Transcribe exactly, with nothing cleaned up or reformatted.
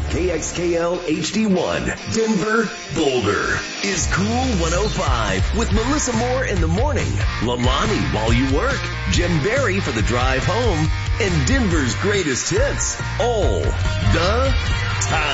K X K L H D one, Denver, Boulder, is Cool one oh five with Melissa Moore in the morning, Lalani while you work, Jim Barry for the drive home, and Denver's greatest hits, all the